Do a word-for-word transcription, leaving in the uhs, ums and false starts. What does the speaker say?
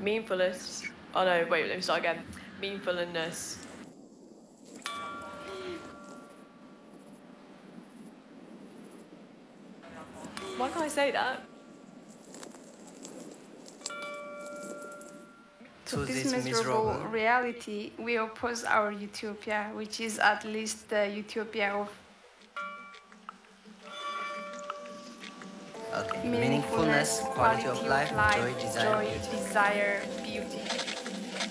Meanfulness. Oh no, wait, let me start again. Meanfulness. Why can't I say that? To this miserable reality, we oppose our utopia, which is at least the utopia of Okay. meaningfulness, quality of life, joy, desire, joy, beauty. desire, beauty.